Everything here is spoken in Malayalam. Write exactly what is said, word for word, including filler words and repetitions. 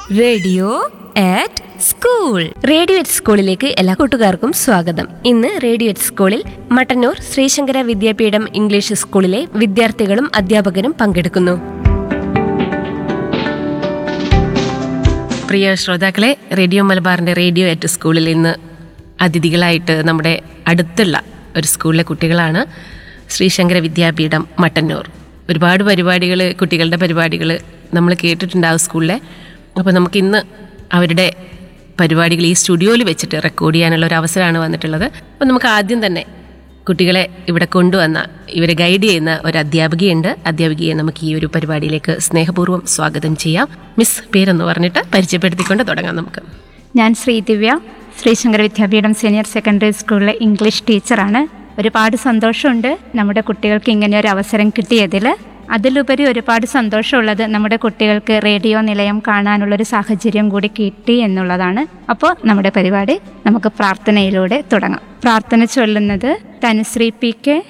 Radio at school. Radio at സ്കൂളിലേക്ക് എല്ലാ കൂട്ടുകാർക്കും സ്വാഗതം. ഇന്ന് റേഡിയോ അറ്റ് സ്കൂളിൽ മട്ടന്നൂർ ശ്രീശങ്കര വിദ്യാപീഠം ഇംഗ്ലീഷ് സ്കൂളിലെ വിദ്യാർത്ഥികളും അധ്യാപകരും പങ്കെടുക്കുന്നു. പ്രിയ ശ്രോതാക്കളെ, റേഡിയോ മലബാറിൻ്റെ റേഡിയോ അറ്റ് സ്കൂളിൽ ഇന്ന് അതിഥികളായിട്ട് നമ്മുടെ അടുത്തുള്ള ഒരു സ്കൂളിലെ കുട്ടികളാണ്. ശ്രീശങ്കര വിദ്യാപീഠം മട്ടന്നൂർ. ഒരുപാട് പരിപാടികൾ, കുട്ടികളുടെ പരിപാടികൾ നമ്മൾ കേട്ടിട്ടുണ്ടാവും സ്കൂളിലെ. അപ്പോൾ നമുക്കിന്ന് അവരുടെ പരിപാടികൾ ഈ സ്റ്റുഡിയോയിൽ വെച്ചിട്ട് റെക്കോർഡ് ചെയ്യാനുള്ള ഒരു അവസരമാണ് വന്നിട്ടുള്ളത്. അപ്പോൾ നമുക്ക് ആദ്യം തന്നെ കുട്ടികളെ ഇവിടെ കൊണ്ടുവന്ന, ഇവരെ ഗൈഡ് ചെയ്യുന്ന ഒരു അധ്യാപികയുണ്ട്. അധ്യാപികയെ നമുക്ക് ഈ ഒരു പരിപാടിയിലേക്ക് സ്നേഹപൂർവ്വം സ്വാഗതം ചെയ്യാം. മിസ്, പേരെന്ന് പറഞ്ഞിട്ട് പരിചയപ്പെടുത്തിക്കൊണ്ട് തുടങ്ങാം നമുക്ക്. ഞാൻ ശ്രീദിവ്യ, ശ്രീശങ്കര വിദ്യാപീഠം സീനിയർ സെക്കൻഡറി സ്കൂളിലെ ഇംഗ്ലീഷ് ടീച്ചറാണ്. ഒരുപാട് സന്തോഷമുണ്ട് നമ്മുടെ കുട്ടികൾക്ക് ഇങ്ങനെ ഒരു അവസരം കിട്ടിയതിൽ. അതിലുപരി ഒരുപാട് സന്തോഷമുള്ളത് നമ്മുടെ കുട്ടികൾക്ക് റേഡിയോ നിലയം കാണാനുള്ളൊരു സാഹചര്യം കൂടി കിട്ടി എന്നുള്ളതാണ്. അപ്പോൾ നമ്മുടെ പരിപാടി നമുക്ക് പ്രാർത്ഥനയിലൂടെ തുടങ്ങാം. പ്രാർത്ഥന ചൊല്ലുന്നത് തനുശ്രീ പി കെ,